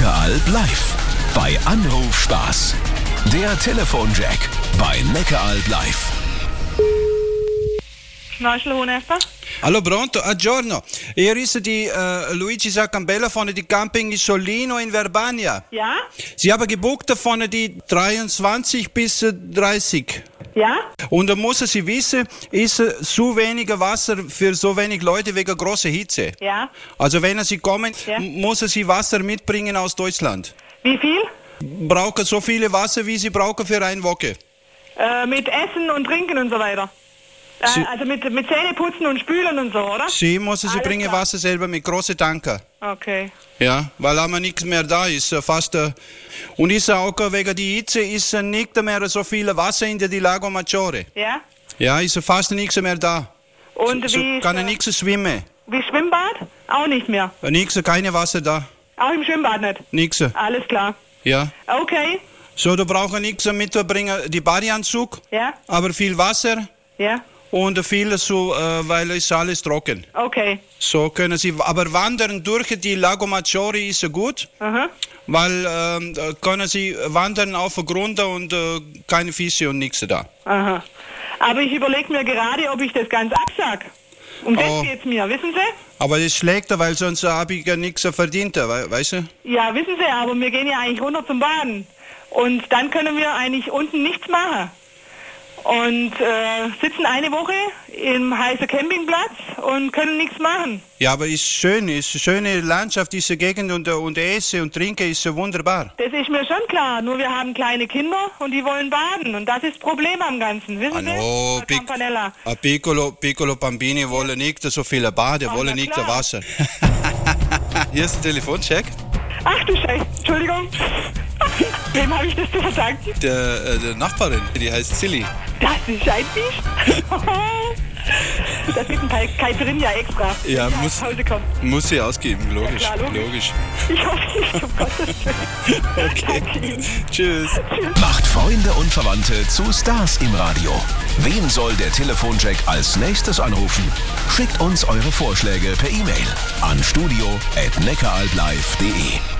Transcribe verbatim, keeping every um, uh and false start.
Neckaralb live bei Anruf Spaß. Der Telefonjack bei Neckaralb live. Schnorchelhohnesper? Allora, pronto? Aggiorno. Io riso di uh, Luigi Saccambella von die Camping Solino in Verbania. Ja? Sie haben gebucht von die dreiundzwanzig bis dreißig. Ja? Und da muss Sie wissen, ist zu wenig Wasser für so wenig Leute wegen großer Hitze. Ja? Also wenn Sie kommen, Ja. muss Sie Wasser mitbringen aus Deutschland. Wie viel? Brauchen so viele Wasser, wie Sie brauchen für eine Woche. Äh, mit Essen und Trinken und so weiter. Äh, Sie- also mit, mit Zähneputzen und Spülen und so, oder? Sie müssen Sie Alles bringen klar. Wasser selber mit großen Tanker. Okay. Ja, weil aber nichts mehr da ist, äh, fast. Äh, und ist auch äh, wegen der Hitze ist äh, nicht mehr so viel Wasser in der die Lago Maggiore. Ja? Ja, ist äh, fast nichts mehr da. Und So wie, kann äh, er nichts schwimmen. wie Schwimmbad? Auch nicht mehr. Äh, Nichts, keine Wasser da. Auch im Schwimmbad nicht. Nichts. Alles klar. Ja. Okay. So, du brauchst nichts mitbringen, die Badeanzug, Ja? aber viel Wasser Ja? und viel so, äh, weil es alles trocken. Okay. So können Sie, aber wandern durch die Lago Maggiore ist gut. Aha. Weil ähm, da können Sie wandern auf den Grund und äh, keine Fische und nichts da. Aha. Aber ich überlege mir gerade, ob ich das ganz absag. Um das Oh. geht's mir, wissen Sie? Aber das ist schlecht, weil sonst habe ich ja nichts verdient, we weißt du? Ja, wissen Sie, aber wir gehen ja eigentlich runter zum Baden. Und dann können wir eigentlich unten nichts machen. Und äh, sitzen eine Woche im heißen Campingplatz und können nichts machen. Ja, aber ist schön, ist eine schöne Landschaft, diese Gegend und, und Essen und Trinken ist wunderbar. Das ist mir schon klar, nur wir haben kleine Kinder und die wollen baden. Und das ist das Problem am Ganzen, wissen Ah, no, Sie? Herr pic- Campanella. A piccolo, piccolo bambini wollen nicht so viel baden, Oh, wollen na nicht klar. Wasser. Hier ist der Telefoncheck. Ach du Scheiße, Entschuldigung. Wem habe ich das zu verdanken? Der, äh, der Nachbarin, die heißt Silly. Das ist ein Biest. Das ist ein Kai- Caipirinha extra. Ja, wenn ich muss- nach Hause kommt. Muss sie ausgeben, logisch. Ja, klar, logisch. logisch. Ich hoffe nicht, um Gottes Willen. Okay. Danke Ihnen. Tschüss. Macht Freunde und Verwandte zu Stars im Radio. Wen soll der Telefonjack als nächstes anrufen? Schickt uns eure Vorschläge per E-Mail an studio at neckaralblive punkt de.